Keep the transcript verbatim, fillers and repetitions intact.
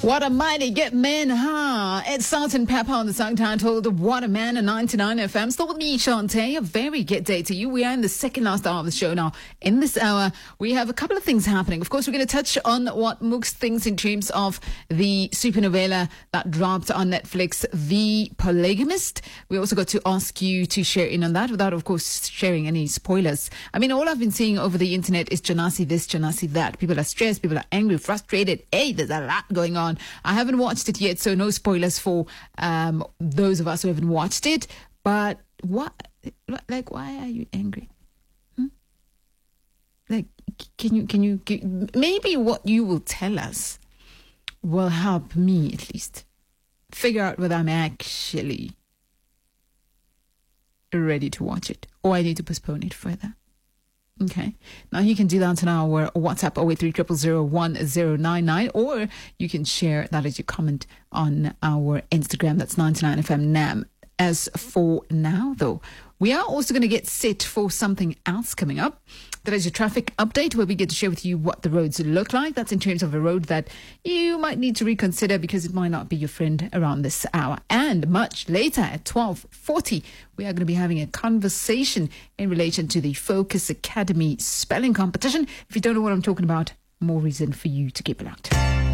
What a mighty good man, huh? It's Sergeant Pepper on the song titled What a Man on ninety-nine F M. Still with me, Shantae. A very good day to you. We are in the second last hour of the show now. In this hour, we have a couple of things happening. Of course, we're going to touch on what Mooks thinks in terms of the supernovela that dropped on Netflix, The Polygamist. We also got to ask you to share in on that without, of course, sharing any spoilers. I mean, all I've been seeing over the internet is Janasi this, Janasi that. People are stressed, people are angry, frustrated. Hey, there's a lot going on. I haven't watched it yet, so no spoilers for um, those of us who haven't watched it. But what, like, why are you angry? Hmm? Like, can you, can you, can, maybe what you will tell us will help me at least figure out whether I'm actually ready to watch it or I need to postpone it further. Okay. Now you can do that on our WhatsApp oh eight three zero zero zero one zero nine nine, or you can share that as your comment on our Instagram. That's ninety-nine F M N A M. As for now, though, we are also going to get set for something else coming up. That is your traffic update, where we get to share with you what the roads look like. That's in terms of a road that you might need to reconsider because it might not be your friend around this hour. And much later at twelve forty, we are going to be having a conversation in relation to the Focus Academy spelling competition. If you don't know what I'm talking about, more reason for you to keep it out.